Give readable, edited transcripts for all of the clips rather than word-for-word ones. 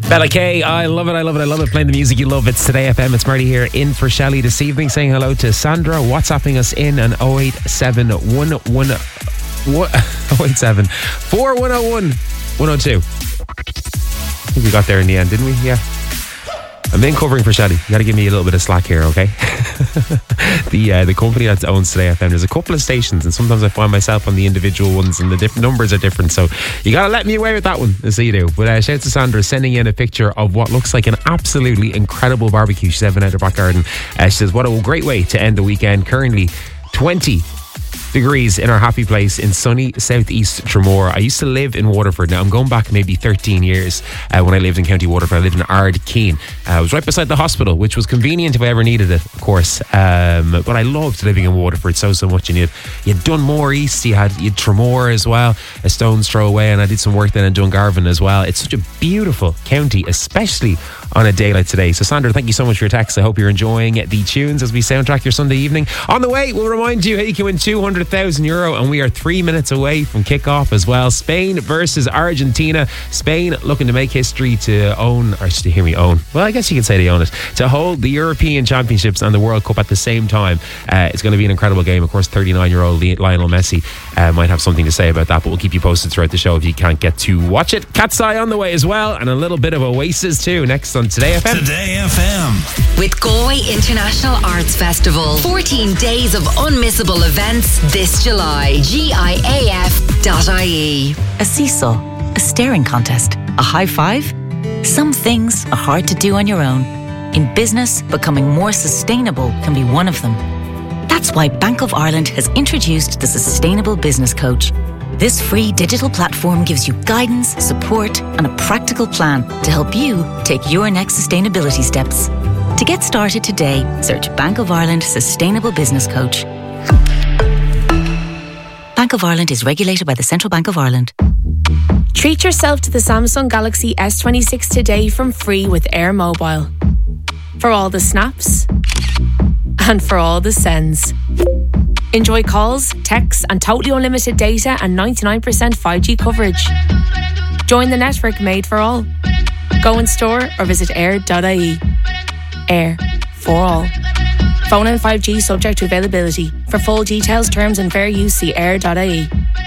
Bella K, I love it, I love it, I love it. Playing the music you love. It's Today FM. It's Marty here in for Shelley this evening, saying hello to Sandra, WhatsApping us in on 087 4101 102. I think we got there in the end, didn't we? Yeah. I'm in covering for Shelley. You got to give me a little bit of slack here, okay? The company that owns Today FM, there's a couple of stations, and sometimes I find myself on the individual ones, and the different numbers are different. So you got to let me away with that one, so you do. But shout out to Sandra sending in a picture of what looks like an absolutely incredible barbecue she's having out her back garden. She says, "What a great way to end the weekend." Currently 20 degrees in our happy place in sunny southeast Tramore. I used to live in Waterford. Now I'm going back maybe 13 years when I lived in County Waterford. I lived in Ardkeen. I was right beside the hospital, which was convenient if I ever needed it, of course. But I loved living in Waterford so much. And you'd Dunmore East, you'd Tramore as well, a stone's throw away, and I did some work then in Dungarvan as well. It's such a beautiful county, especially on a day like today. So Sandra, thank you so much for your text. I hope you're enjoying the tunes as we soundtrack your Sunday evening. On the way, we'll remind you how you can win €200,000, and we are 3 minutes away from kickoff as well. Spain versus Argentina. Spain looking to make history to own, or to hear me own, well, I guess you could say they own it, to hold the European Championships and the World Cup at the same time. It's going to be an incredible game. Of course, 39-year-old Lionel Messi might have something to say about that, but we'll keep you posted throughout the show if you can't get to watch it. Cat's Eye on the way as well, and a little bit of Oasis too next on Today FM. Today FM. With Galway International Arts Festival. 14 days of unmissable events this July. GIAF.ie. A seesaw, a staring contest, a high five. Some things are hard to do on your own. In business, becoming more sustainable can be one of them. That's why Bank of Ireland has introduced the Sustainable Business Coach. This free digital platform gives you guidance, support, and a practical plan to help you take your next sustainability steps. To get started today, search Bank of Ireland Sustainable Business Coach. Bank of Ireland is regulated by the Central Bank of Ireland. Treat yourself to the Samsung Galaxy S26 today from free with Air Mobile. For all the snaps and for all the sends. Enjoy calls, texts and totally unlimited data and 99% 5G coverage. Join the network made for all. Go in store or visit air.ie. Air for all. Phone and 5G subject to availability. For full details, terms and fair use, see air.ie.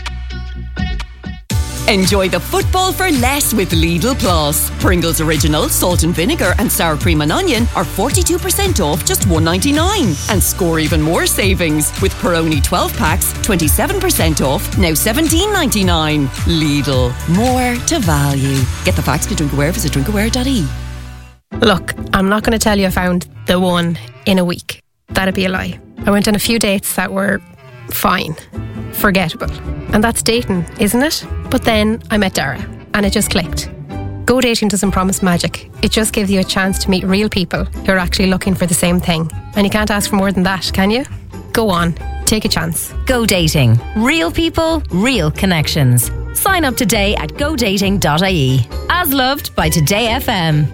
Enjoy the football for less with Lidl Plus. Pringles Original, salt and vinegar and sour cream and onion are 42% off just $1.99. And score even more savings with Peroni 12 packs, 27% off, now $17.99. Lidl, more to value. Get the facts to Drinkaware, visit drinkaware.ie. Look, I'm not going to tell you I found the one in a week. That'd be a lie. I went on a few dates that were fine, forgettable. And that's dating, isn't it? But then I met Dara and it just clicked. Go dating doesn't promise magic. It just gives you a chance to meet real people who are actually looking for the same thing. And you can't ask for more than that, can you? Go on, take a chance. Go dating. Real people, real connections. Sign up today at godating.ie. As loved by Today FM.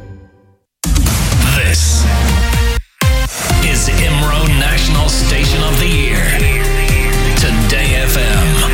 This is IMRO National Station of the Year. Today FM.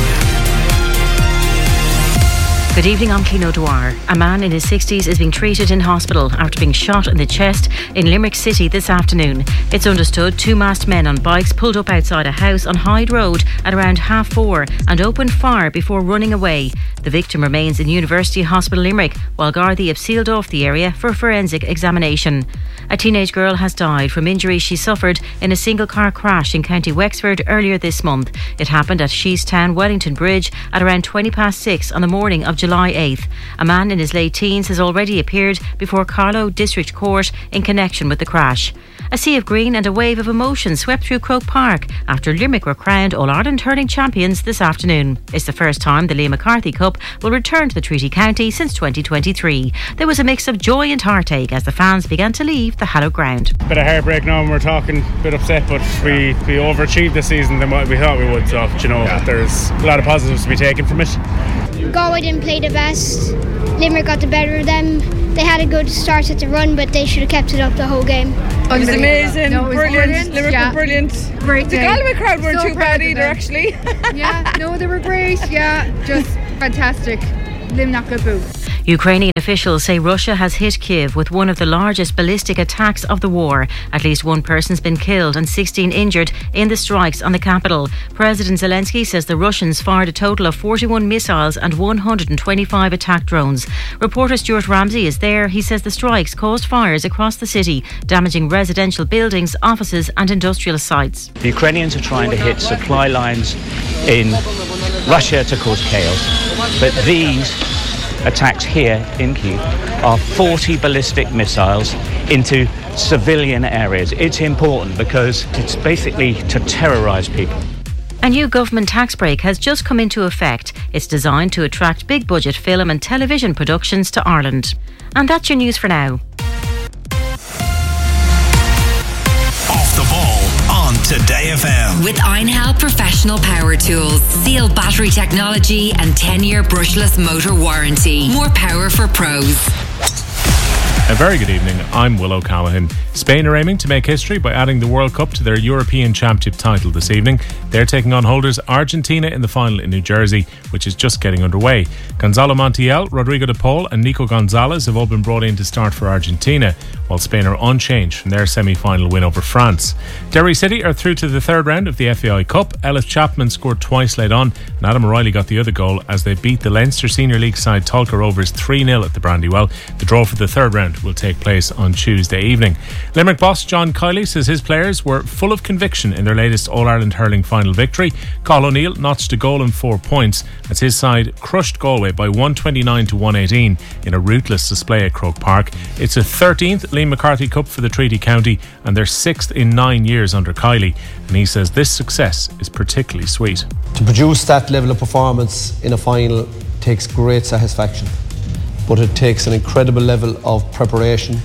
Good evening, I'm Clino Dwyer. A man in his 60s is being treated in hospital after being shot in the chest in Limerick City this afternoon. It's understood two masked men on bikes pulled up outside a house on Hyde Road at around 4:30 and opened fire before running away. The victim remains in University Hospital Limerick, while Gardaí have sealed off the area for forensic examination. A teenage girl has died from injuries she suffered in a single car crash in County Wexford earlier this month. It happened at Sheestown Wellington Bridge at around 6:20 on the morning of July 8th. A man in his late teens has already appeared before Carlow District Court in connection with the crash. A sea of green and a wave of emotion swept through Croke Park after Limerick were crowned All-Ireland hurling champions this afternoon. It's the first time the Liam McCarthy Cup will return to the Treaty County since 2023. There was a mix of joy and heartache as the fans began to leave the hallowed ground. Bit of heartbreak now, and we're talking a bit upset, but we overachieved this season than what we thought we would, so there's a lot of positives to be taken from it. Galway didn't play the best. Limerick got the better of them. They had a good start at the run, but they should have kept it up the whole game. It was amazing, brilliant. Limerick were brilliant. Great day. The Galway crowd weren't too bad either, actually. Yeah, no, they were great. Yeah, just fantastic. Limnacha boo. Ukrainian officials say Russia has hit Kyiv with one of the largest ballistic attacks of the war. At least one person's been killed and 16 injured in the strikes on the capital. President Zelensky says the Russians fired a total of 41 missiles and 125 attack drones. Reporter Stuart Ramsey is there. He says the strikes caused fires across the city, damaging residential buildings, offices and industrial sites. The Ukrainians are trying to hit supply lines in Russia to cause chaos, but these attacks here in Kyiv are 40 ballistic missiles into civilian areas. It's important because it's basically to terrorise people. A new government tax break has just come into effect. It's designed to attract big budget film and television productions to Ireland. And that's your news for now. Off the ball on Today FM. With Einhell Professional Power Tools. Seal battery technology and 10-year brushless motor warranty. More power for pros. A very good evening, I'm Will O'Callaghan. Spain are aiming to make history by adding the World Cup to their European Championship title this evening. They're taking on holders Argentina in the final in New Jersey, which is just getting underway. Gonzalo Montiel, Rodrigo de Paul and Nico Gonzalez have all been brought in to start for Argentina, while Spain are unchanged from their semi-final win over France. Derry City are through to the third round of the FAI Cup. Ellis Chapman scored twice late on and Adam O'Reilly got the other goal as they beat the Leinster Senior League side Tolka Rovers 3-0 at the Brandywell. The draw for the third round will take place on Tuesday evening. Limerick boss John Kiley says his players were full of conviction in their latest All-Ireland hurling final victory. Cathal O'Neill notched a goal and 4 points as his side crushed Galway by 129 to 118 in a ruthless display at Croke Park. It's a 13th Liam McCarthy Cup for the Treaty County and their 6th in 9 years under Kiley, and he says this success is particularly sweet. To produce that level of performance in a final takes great satisfaction, but it takes an incredible level of preparation.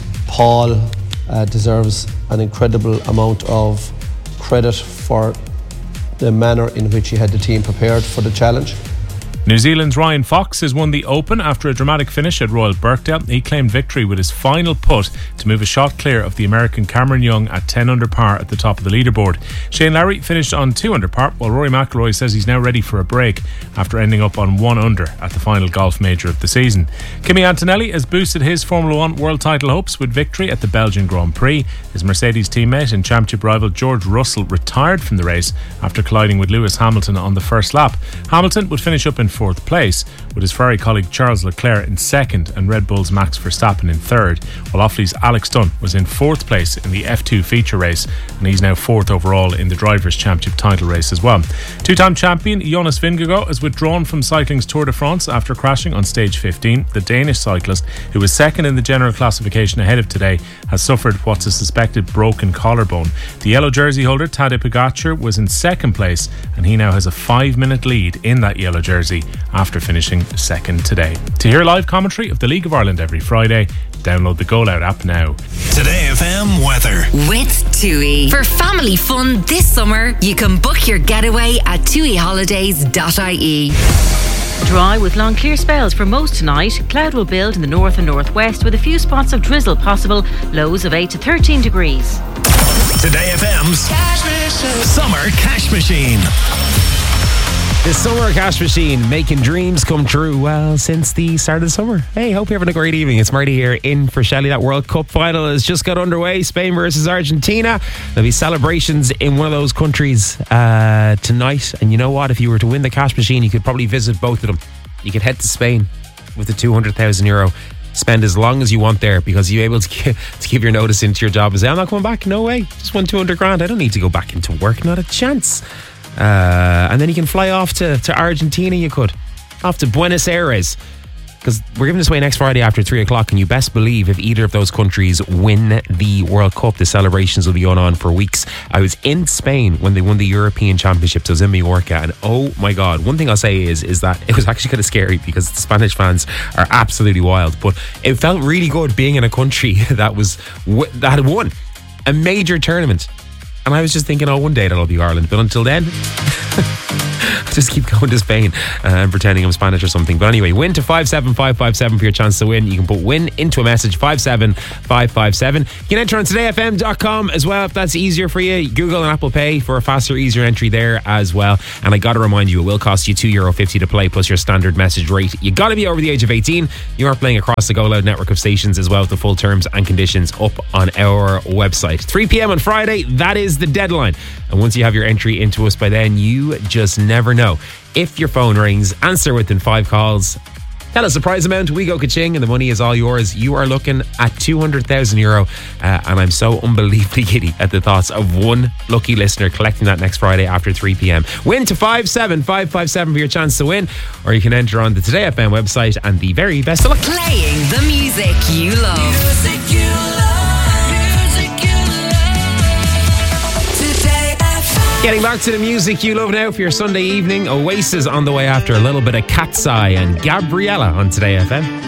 Paul deserves an incredible amount of credit for the manner in which he had the team prepared for the challenge. New Zealand's Ryan Fox has won the Open after a dramatic finish at Royal Birkdale. He claimed victory with his final putt to move a shot clear of the American Cameron Young at 10 under par at the top of the leaderboard. Shane Lowry finished on 2 under par, while Rory McIlroy says he's now ready for a break after ending up on 1 under at the final golf major of the season. Kimi Antonelli has boosted his Formula 1 world title hopes with victory at the Belgian Grand Prix. His Mercedes teammate and championship rival George Russell retired from the race after colliding with Lewis Hamilton on the first lap. Hamilton would finish up in 4th place, with his Ferrari colleague Charles Leclerc in 2nd and Red Bull's Max Verstappen in 3rd, while Offaly's Alex Dunn was in 4th place in the F2 feature race, and he's now 4th overall in the Drivers' Championship title race as well. Two-time champion Jonas Vingegaard has withdrawn from cycling's Tour de France after crashing on stage 15. The Danish cyclist, who was 2nd in the general classification ahead of today, has suffered what's a suspected broken collarbone. The yellow jersey holder Tadej Pogačar was in 2nd place, and he now has a 5-minute lead in that yellow jersey after finishing 2nd today. To hear live commentary of the League of Ireland every Friday, download the Goal Out app now. Today FM weather. With TUI. For family fun this summer, you can book your getaway at tuiholidays.ie. Dry with long clear spells for most tonight. Cloud will build in the north and northwest with a few spots of drizzle possible. Lows of 8 to 13 degrees. Today FM's Summer Cash Machine. The Summer Cash Machine, making dreams come true, well, since the start of the summer. Hey, hope you're having a great evening. It's Marty here in for Shelley. That World Cup final has just got underway. Spain versus Argentina. There'll be celebrations in one of those countries tonight. And you know what? If you were to win the cash machine, you could probably visit both of them. You could head to Spain with the €200,000. Spend as long as you want there, because you're able to give your notice into your job and say, I'm not coming back. No way. Just won 200 grand. I don't need to go back into work. Not a chance. And then you can fly off to Argentina. You could off to Buenos Aires, because we're giving this away next Friday after 3 o'clock, and you best believe if either of those countries win the World Cup, the celebrations will be going on for weeks. I was in Spain when they won the European Championships. I was in Mallorca, and oh my god, one thing I'll say is that it was actually kind of scary because the Spanish fans are absolutely wild, but it felt really good being in a country that had won a major tournament. And I was just thinking, one day that'll be Ireland. But until then, just keep going to Spain and pretending I'm Spanish or something. But anyway, win to 57557 for your chance to win. You can put win into a message, 57557. You can enter on todayfm.com as well if that's easier for you. Google and Apple Pay for a faster, easier entry there as well. And I got to remind you, it will cost you €2.50 to play plus your standard message rate. You got to be over the age of 18. You are playing across the Go Loud network of stations as well, with the full terms and conditions up on our website. 3 p.m. on Friday, that is the deadline. And once you have your entry into us by then, you just never know. If your phone rings, answer within 5 calls. Tell us the prize amount, we go ka-ching, and the money is all yours. You are looking at €200,000, and I'm so unbelievably giddy at the thoughts of one lucky listener collecting that next Friday after 3 p.m. Win to 57557 for your chance to win, or you can enter on the Today FM website, and the very best of luck. Playing the music you love. Music you love. Today FM. Getting back to the music you love now for your Sunday evening. Oasis on the way after a little bit of Cat's Eye and Gabriella on Today FM.